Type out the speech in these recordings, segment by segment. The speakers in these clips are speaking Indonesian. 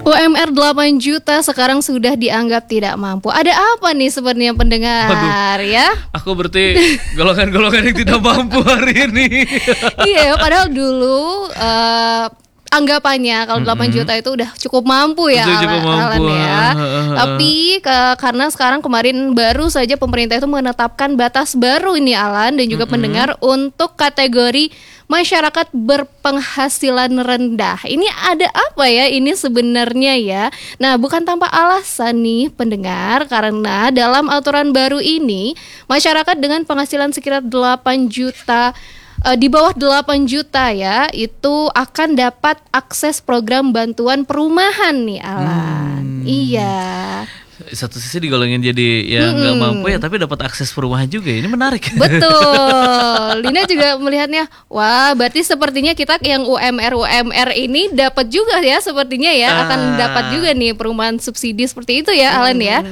UMR 8 juta sekarang sudah dianggap tidak mampu. Ada apa nih sebenarnya pendengar? Ya? Aku berarti golongan-golongan yang tidak mampu hari ini. Iya, padahal dulu anggapannya kalau 8 juta itu udah cukup mampu ya, Alan ya. Tapi karena sekarang kemarin baru saja pemerintah itu menetapkan batas baru ini, Alan dan juga pendengar, untuk kategori masyarakat berpenghasilan rendah. Ini ada apa ya ini sebenarnya ya? Nah, bukan tanpa alasan nih pendengar, karena dalam aturan baru ini masyarakat dengan penghasilan sekitar 8 juta di bawah 8 juta ya, itu akan dapat akses program bantuan perumahan nih, Alan. Iya. Satu sisi digolongin jadi yang nggak mampu ya, tapi dapat akses perumahan juga. Ini menarik. Betul. Lina juga melihatnya, wah berarti sepertinya kita yang UMR ini dapat juga ya, sepertinya ya akan dapat juga nih perumahan subsidi seperti itu ya, Alan ya.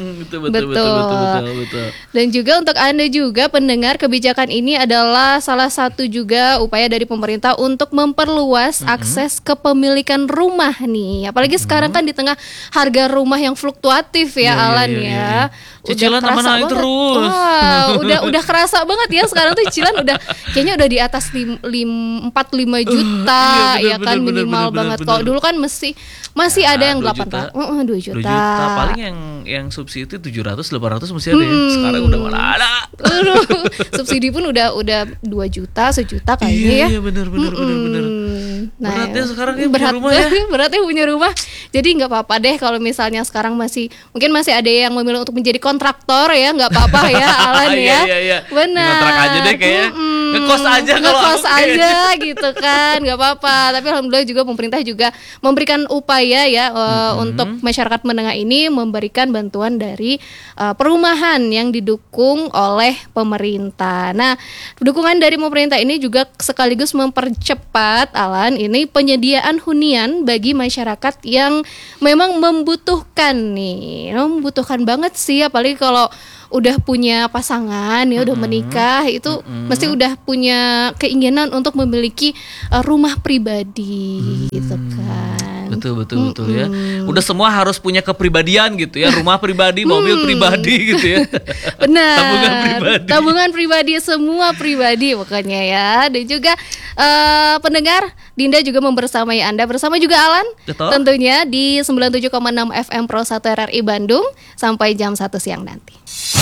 Betul. Dan juga untuk Anda juga pendengar, kebijakan ini adalah salah satu juga upaya dari pemerintah untuk memperluas akses kepemilikan rumah nih. Apalagi sekarang kan di tengah harga rumah yang fluktuatif ya, Alan ya. Cicilan tambah naik terus. Wah, udah kerasa banget ya sekarang tuh cicilan udah kayaknya udah di atas 4-5 juta ya kan, minimal banget. Kalau dulu kan masih ada yang 8 2 juta. Paling yang subsidi 700-800 masih ada ya. Sekarang udah malah ada. Subsidi pun udah 2 juta, 1 juta kayaknya ya. Iya benar. Nah, beratnya sekarang ya punya rumah ya. Beratnya punya rumah. Jadi nggak apa-apa deh kalau misalnya sekarang mungkin masih ada yang memilih untuk menjadi kontraktor ya, nggak apa-apa ya, Alan ya. Iya. Benar. Kontrak aja deh kayaknya. Ngekos aja gitu kan, nggak apa-apa. Tapi alhamdulillah juga pemerintah juga memberikan upaya ya untuk masyarakat menengah ini memberikan bantuan dari perumahan yang didukung oleh pemerintah. Nah, dukungan dari pemerintah ini juga sekaligus mempercepat, Alan, ini penyediaan hunian bagi masyarakat yang memang membutuhkan nih. Membutuhkan banget sih, apalagi kalau udah punya pasangan ya, udah menikah itu mesti udah punya keinginan untuk memiliki rumah pribadi gitu kan. Betul ya. Udah semua harus punya kepribadian gitu ya, rumah pribadi, mobil pribadi gitu ya. Benar. Tabungan pribadi semua pribadi pokoknya ya. Dan juga pendengar, Dinda juga membersamai Anda bersama juga Alan. Betul. Tentunya di 97,6 FM Pro 1 RRI Bandung sampai jam 1 siang nanti.